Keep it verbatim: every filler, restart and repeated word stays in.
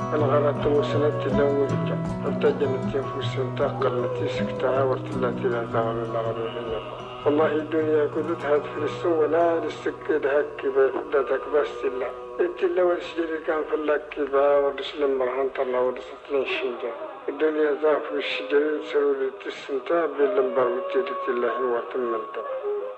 الغرات وسنة لولجة ارتجنت ينفس تقلت سكتها وارتلت لا زغر لا غرور. والله الدنيا كنت هاد في السوء ولا للسكد هكي بدتك بس لا انت لو الشجر كان في اللكبة ورسل مرحان طلع ورسلت الشجر الدنيا ضعف الشجر سرور التسنتا باللمبر وتيرت الله وتمنتا